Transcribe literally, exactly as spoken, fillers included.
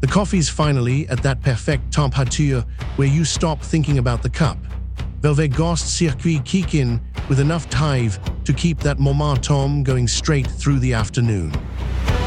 coffee's finally at that perfect temperature where you stop thinking about the cup. Velvet Ghost Circuit kick in with enough dive to keep that momentum going straight through the afternoon.